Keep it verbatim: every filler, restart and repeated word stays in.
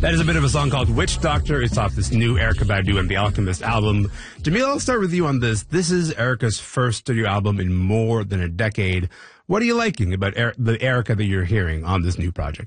That is a bit of a song called Witch Doctor. It's off this new Erykah Badu and The Alchemist album. Jamil, I'll start with you on this. This is Erykah's first studio album in more than a decade. What are you liking about er- the Erykah that you're hearing on this new project?